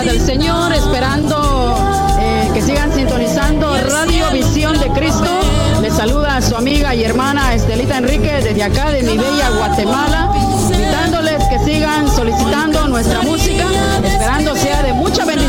del Señor, esperando que sigan sintonizando Radio Visión de Cristo. Les saluda a su amiga y hermana Estelita Enrique desde acá de mi bella Guatemala, invitándoles que sigan solicitando nuestra música, esperando sea de mucha bendición